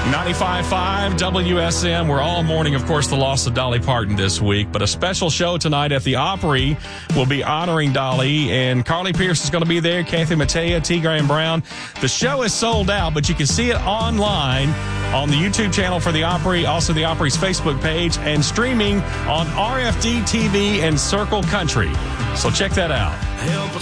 95.5 WSM. We're all mourning, of course, the loss of Dolly Parton this week, but a special show tonight at the Opry will be honoring Dolly, and Carly Pearce is going to be there, Kathy Mattea, T. Graham Brown. The show is sold out, but you can see it online on the YouTube channel for the Opry, also the Opry's Facebook page, and streaming on RFD TV and Circle Country. So check that out.